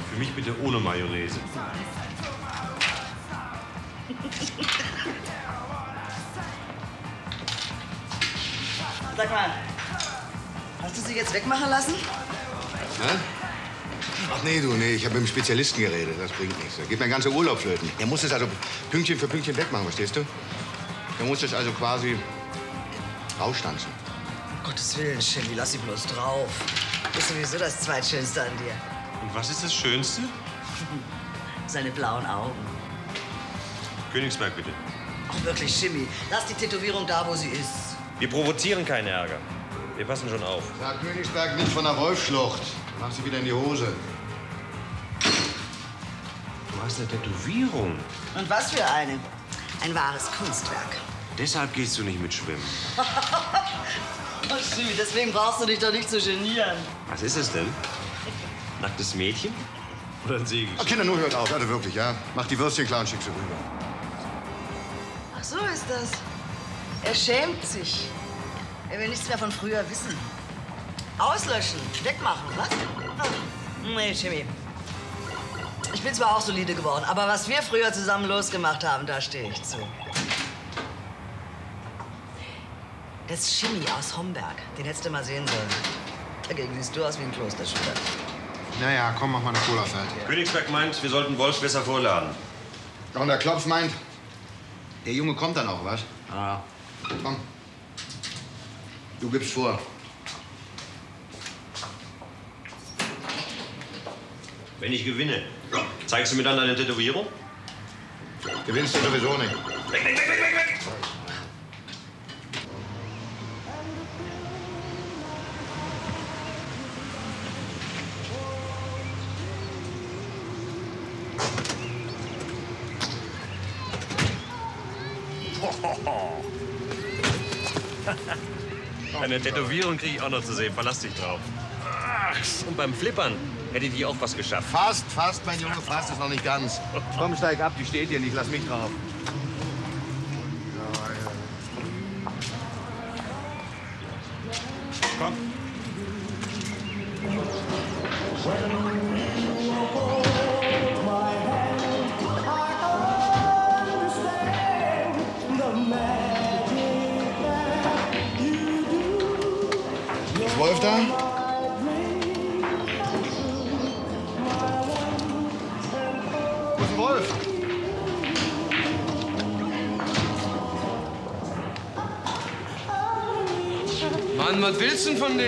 Für mich bitte ohne Mayonnaise. Sag mal, hast du sie jetzt wegmachen lassen? Hä? Ach nee, du, nee, ich habe mit dem Spezialisten geredet. Das bringt nichts. Da geht mein ganzer Urlaub flöten. Der muss es also Pünktchen für Pünktchen wegmachen, verstehst du? Der muss es also quasi rausstanzen. Um Gottes Willen, Chemie, lass sie bloß drauf. Ist sowieso das Zweitschönste an dir. Und was ist das Schönste? Seine blauen Augen. Königsberg, bitte. Ach, wirklich, Chemie. Lass die Tätowierung da, wo sie ist. Wir provozieren keinen Ärger. Wir passen schon auf. Sag Königsberg nicht von der Wolfsschlucht. Mach sie wieder in die Hose. Du hast eine Tätowierung. Und was für eine? Ein wahres Kunstwerk. Deshalb gehst du nicht mit schwimmen. Oh, Chemie, deswegen brauchst du dich doch nicht zu genieren. Was ist es denn? Nacktes Mädchen? Oder ein Segelschiff? Ach, Kinder, nur hört auf. Also wirklich, ja. Mach die Würstchen klar und schick sie rüber. Ach, so ist das. Er schämt sich. Er will nichts mehr von früher wissen. Auslöschen, wegmachen, was? Nee, Chemie. Ich bin zwar auch solide geworden, aber was wir früher zusammen losgemacht haben, da stehe ich zu. Das ist Chemie aus Homberg. Den hättest du mal sehen sollen. Dagegen siehst du aus wie ein Klosterschüler. Naja, komm, mach mal eine Cola fertig. Königsberg meint, wir sollten Wolf besser vorladen. Und der Klopf meint, der Junge kommt dann auch, was? Ah. Komm. Du gibst vor. Wenn ich gewinne, zeigst du mir dann deine Tätowierung? Gewinnst du sowieso nicht. Weg, weg, weg, weg, weg, weg! Eine Tätowierung kriege ich auch noch zu sehen. Verlass dich drauf. Ach, und beim Flippern hätte die auch was geschafft. Fast, mein Junge, fast ist noch nicht ganz. Komm, steig ab, die steht hier nicht, lass mich drauf. Komm. Ist Wolf da? Wo ist Wolf? Mann, was willst du denn von dem?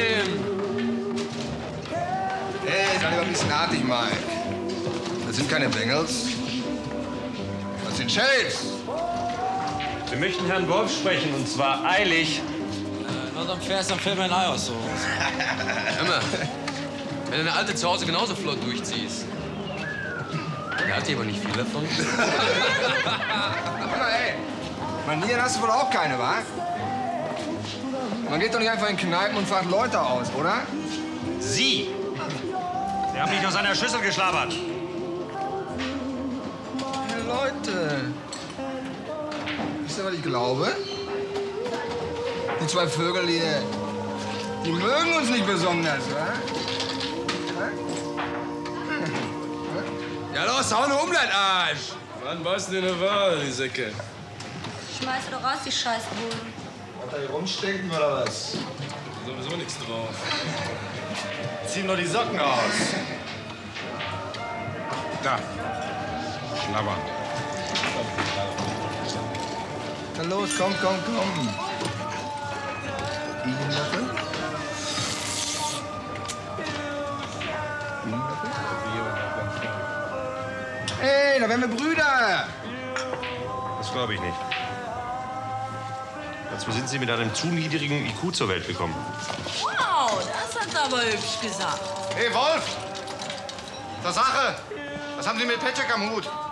Hey, sei lieber ein bisschen artig, Mike. Das sind keine Bengals. Das sind Sheriffs. Wir möchten Herrn Wolf sprechen, und zwar eilig. Na, dann fährst du am Film ein Ei aus, so. Hör mal, wenn du eine alte zu Hause genauso flott durchziehst. Der hat hier aber nicht viel davon. Hör mal, ey. Manieren hast du wohl auch keine, wa? Man geht doch nicht einfach in Kneipen und fragt Leute aus, oder? Sie! Sie haben nicht aus seiner Schüssel geschlabbert. Hey, Leute. Wisst ihr, was ich glaube? Die zwei Vögel hier, die mögen uns nicht besonders, wa? Ja, los, hau nur um, dein Arsch! Wann warst du denn in der Wahl, die Säcke? Schmeiß doch raus, die Scheißbullen. Hat er hier rumstinken oder was? Sowieso nichts drauf. Zieh nur die Socken aus. Da. Schlabbern. Na los, komm. Hey, da wären wir Brüder. Das glaube ich nicht. Dazu sind Sie mit einem zu niedrigen IQ zur Welt gekommen. Wow, das hat aber hübsch gesagt. Hey, Wolf! Zur Sache! Was haben Sie mit Petschek am Hut?